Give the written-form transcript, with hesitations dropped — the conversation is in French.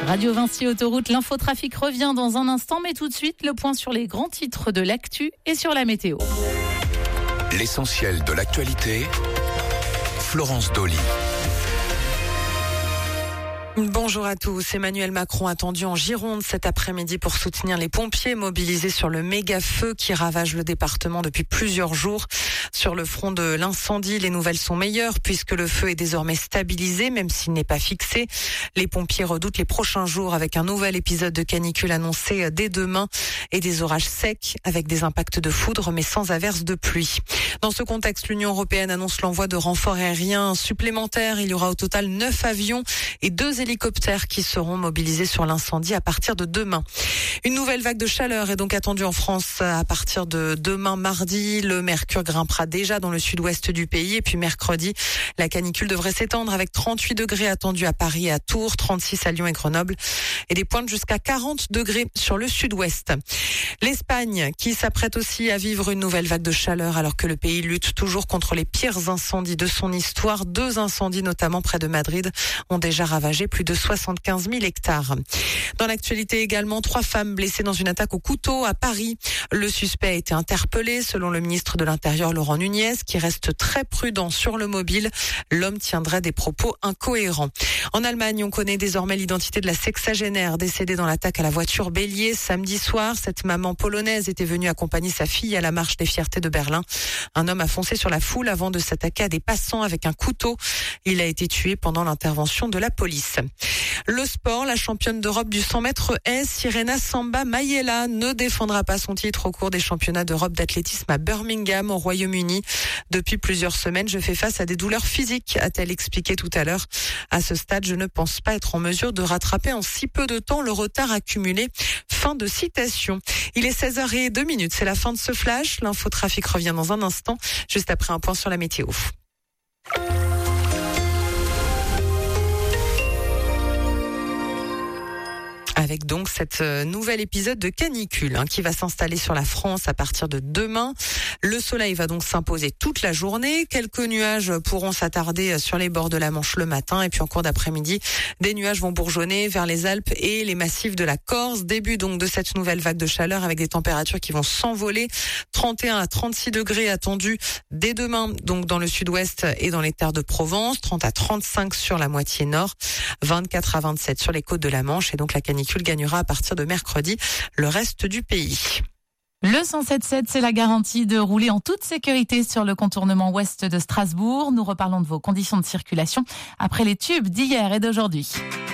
Radio Vinci Autoroute, l'infotrafic revient dans un instant, mais tout de suite, le point sur les grands titres de l'actu et sur la météo. L'essentiel de l'actualité, Florence Dolly. Bonjour à tous. Emmanuel Macron attendu en Gironde cet après-midi pour soutenir les pompiers mobilisés sur le méga-feu qui ravage le département depuis plusieurs jours. Sur le front de l'incendie, les nouvelles sont meilleures puisque le feu est désormais stabilisé, même s'il n'est pas fixé. Les pompiers redoutent les prochains jours avec un nouvel épisode de canicule annoncé dès demain et des orages secs avec des impacts de foudre mais sans averse de pluie. Dans ce contexte, l'Union européenne annonce l'envoi de renforts aériens supplémentaires. Il y aura au total 9 avions et 2 hélicoptères qui seront mobilisés sur l'incendie à partir de demain. Une nouvelle vague de chaleur est donc attendue en France à partir de demain mardi. Le mercure grimpera déjà dans le sud-ouest du pays et puis mercredi, la canicule devrait s'étendre avec 38 degrés attendus à Paris et à Tours, 36 à Lyon et Grenoble et des pointes jusqu'à 40 degrés sur le sud-ouest. L'Espagne qui s'apprête aussi à vivre une nouvelle vague de chaleur alors que le pays lutte toujours contre les pires incendies de son histoire. 2 incendies notamment près de Madrid ont déjà ravagé plus de 75 000 hectares. Dans l'actualité également, 3 femmes blessées dans une attaque au couteau à Paris. Le suspect a été interpellé selon le ministre de l'Intérieur Laurent Nunez qui reste très prudent sur le mobile. L'homme tiendrait des propos incohérents. En Allemagne, on connaît désormais l'identité de la sexagénaire décédée dans l'attaque à la voiture bélier samedi soir. Cette maman polonaise était venue accompagner sa fille à la marche des fiertés de Berlin. Un homme a foncé sur la foule avant de s'attaquer à des passants avec un couteau. Il a été tué pendant l'intervention de la police. Le sport, la championne d'Europe du 100 mètres S, Sirena Samba Mayela, ne défendra pas son titre au cours des championnats d'Europe d'athlétisme à Birmingham, au Royaume-Uni. Depuis plusieurs semaines, je fais face à des douleurs physiques, a-t-elle expliqué tout à l'heure. À ce stade, je ne pense pas être en mesure de rattraper en si peu de temps le retard accumulé. Fin de citation. Il est 16h02, c'est la fin de ce flash. L'infotrafic revient dans un instant, juste après un point sur la météo. Avec donc cet nouvel épisode de canicule qui va s'installer sur la France à partir de demain. Le soleil va donc s'imposer toute la journée. Quelques nuages pourront s'attarder sur les bords de la Manche le matin. Et puis en cours d'après-midi, des nuages vont bourgeonner vers les Alpes et les massifs de la Corse. Début donc de cette nouvelle vague de chaleur avec des températures qui vont s'envoler. 31 à 36 degrés attendus dès demain, donc dans le sud-ouest et dans les terres de Provence. 30 à 35 sur la moitié nord. 24 à 27 sur les côtes de la Manche. Et donc la canicule gagnera à partir de mercredi le reste du pays. Le 107.7, c'est la garantie de rouler en toute sécurité sur le contournement ouest de Strasbourg. Nous reparlons de vos conditions de circulation après les tubes d'hier et d'aujourd'hui.